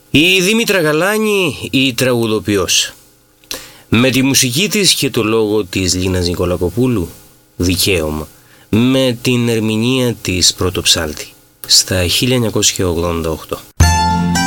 Η Δήμητρα Γαλάνη, η τραγουδοποιός, με τη μουσική της και το λόγο της Λίνας Νικολακοπούλου, Δικαίωμα, με την ερμηνεία της Πρωτοψάλτη, στα 1988.